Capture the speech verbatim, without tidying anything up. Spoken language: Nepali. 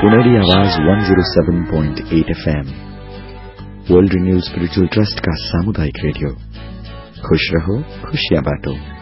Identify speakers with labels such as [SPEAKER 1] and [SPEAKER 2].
[SPEAKER 1] सुनहरी आवाज one oh seven point eight F M world renew spiritual trust का सामुदायिक रेडियो। खुश रहो, खुशियां बांटो।